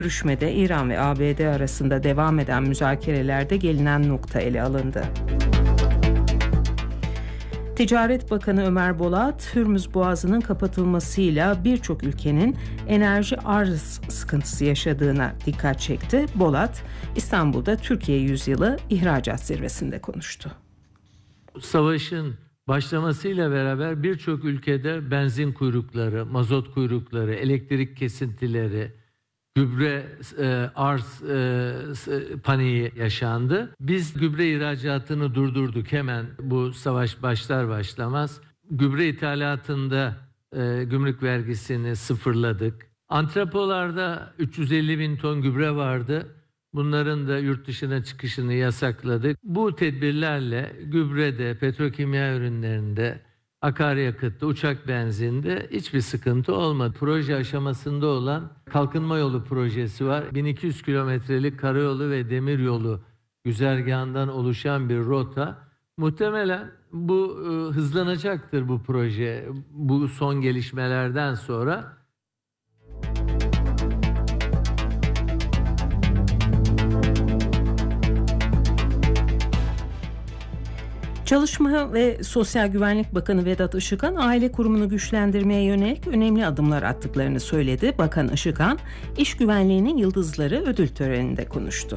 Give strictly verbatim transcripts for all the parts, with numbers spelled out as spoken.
Görüşmede İran ve A B D arasında devam eden müzakerelerde gelinen nokta ele alındı. Ticaret Bakanı Ömer Bolat, Hürmüz Boğazı'nın kapatılmasıyla birçok ülkenin enerji arz sıkıntısı yaşadığına dikkat çekti. Bolat, İstanbul'da Türkiye Yüzyılı İhracat Zirvesi'nde konuştu. Savaşın başlamasıyla beraber birçok ülkede benzin kuyrukları, mazot kuyrukları, elektrik kesintileri, gübre e, arz e, paniği yaşandı. Biz gübre ihracatını durdurduk hemen bu savaş başlar başlamaz. Gübre ithalatında e, gümrük vergisini sıfırladık. Antrepolarda üç yüz elli bin ton gübre vardı. Bunların da yurt dışına çıkışını yasakladık. Bu tedbirlerle gübrede, petrokimya ürünlerinde, akaryakıtta, uçak benzinde hiçbir sıkıntı olmadı. Proje aşamasında olan kalkınma yolu projesi var. bin iki yüz kilometrelik karayolu ve demiryolu güzergahından oluşan bir rota. Muhtemelen bu e, hızlanacaktır bu proje bu son gelişmelerden sonra. Çalışma ve Sosyal Güvenlik Bakanı Vedat Işıkhan, aile kurumunu güçlendirmeye yönelik önemli adımlar attıklarını söyledi. Bakan Işıkhan, İş Güvenliğinin Yıldızları ödül töreninde konuştu.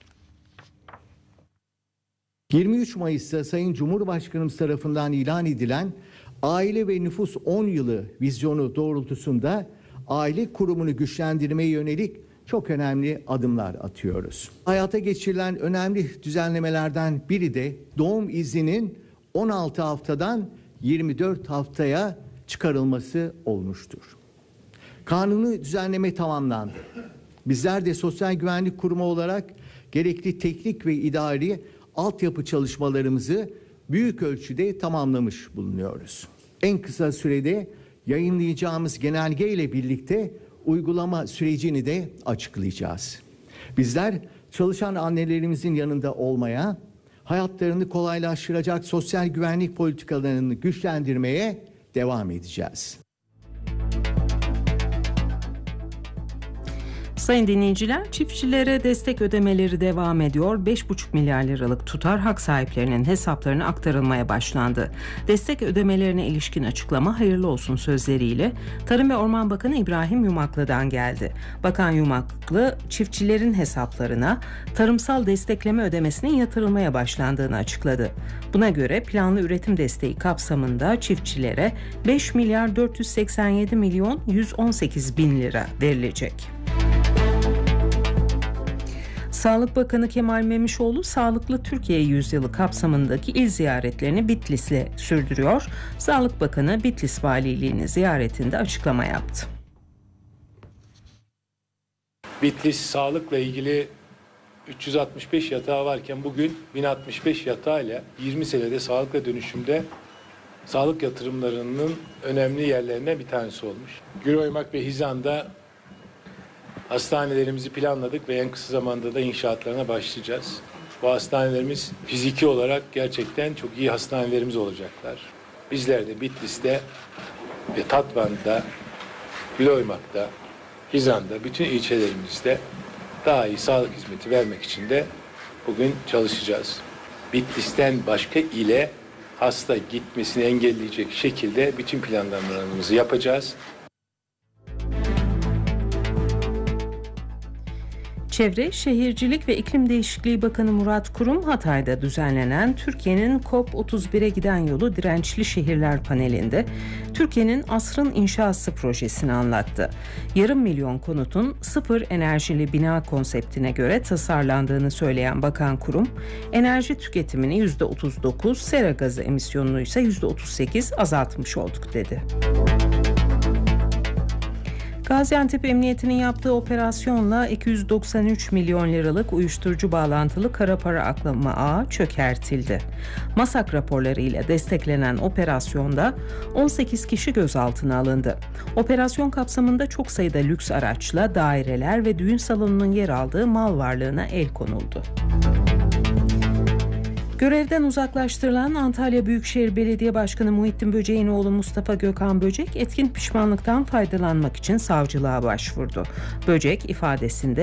yirmi üç Mayıs'ta Sayın Cumhurbaşkanımız tarafından ilan edilen Aile ve Nüfus on yılı vizyonu doğrultusunda aile kurumunu güçlendirmeye yönelik çok önemli adımlar atıyoruz. Hayata geçirilen önemli düzenlemelerden biri de doğum izninin on altı haftadan yirmi dört haftaya çıkarılması olmuştur. Kanuni düzenleme tamamlandı. Bizler de Sosyal Güvenlik Kurumu olarak gerekli teknik ve idari altyapı çalışmalarımızı büyük ölçüde tamamlamış bulunuyoruz. En kısa sürede yayınlayacağımız genelge ile birlikte uygulama sürecini de açıklayacağız. Bizler çalışan annelerimizin yanında olmaya, hayatlarını kolaylaştıracak sosyal güvenlik politikalarını güçlendirmeye devam edeceğiz. Sayın dinleyiciler, çiftçilere destek ödemeleri devam ediyor. beş buçuk milyar liralık tutar hak sahiplerinin hesaplarına aktarılmaya başlandı. Destek ödemelerine ilişkin açıklama hayırlı olsun sözleriyle Tarım ve Orman Bakanı İbrahim Yumaklı'dan geldi. Bakan Yumaklı, çiftçilerin hesaplarına tarımsal destekleme ödemesinin yatırılmaya başlandığını açıkladı. Buna göre planlı üretim desteği kapsamında çiftçilere beş milyar dört yüz seksen yedi milyon yüz on sekiz bin lira verilecek. Sağlık Bakanı Kemal Memişoğlu, Sağlıklı Türkiye Yüzyılı kapsamındaki il ziyaretlerini Bitlis'le sürdürüyor. Sağlık Bakanı Bitlis Valiliğini ziyaretinde açıklama yaptı. Bitlis sağlıkla ilgili üç yüz altmış beş yatağı varken bugün bin altmış beş yatağıyla yirmi senede sağlıkla dönüşümde sağlık yatırımlarının önemli yerlerinden bir tanesi olmuş. Güroymak ve Hizan'da hastanelerimizi planladık ve en kısa zamanda da inşaatlarına başlayacağız. Bu hastanelerimiz fiziki olarak gerçekten çok iyi hastanelerimiz olacaklar. Bizler de Bitlis'te ve Tatvan'da, Güloymak'ta, Hizan'da, bütün ilçelerimizde daha iyi sağlık hizmeti vermek için de bugün çalışacağız. Bitlis'ten başka ile hasta gitmesini engelleyecek şekilde bütün planlamalarımızı yapacağız. Çevre, Şehircilik ve İklim Değişikliği Bakanı Murat Kurum, Hatay'da düzenlenen Türkiye'nin COP otuz bire giden yolu Dirençli Şehirler panelinde Türkiye'nin asrın inşası projesini anlattı. Yarım milyon konutun sıfır enerjili bina konseptine göre tasarlandığını söyleyen Bakan Kurum, enerji tüketimini yüzde otuz dokuz, sera gazı emisyonunu ise yüzde otuz sekiz azaltmış olduk dedi. Gaziantep Emniyeti'nin yaptığı operasyonla iki yüz doksan üç milyon liralık uyuşturucu bağlantılı kara para aklama ağı çökertildi. MASAK raporları ile desteklenen operasyonda on sekiz kişi gözaltına alındı. Operasyon kapsamında çok sayıda lüks araçla daireler ve düğün salonunun yer aldığı mal varlığına el konuldu. Görevden uzaklaştırılan Antalya Büyükşehir Belediye Başkanı Muhittin Böcek'in oğlu Mustafa Gökhan Böcek, etkin pişmanlıktan faydalanmak için savcılığa başvurdu. Böcek ifadesinde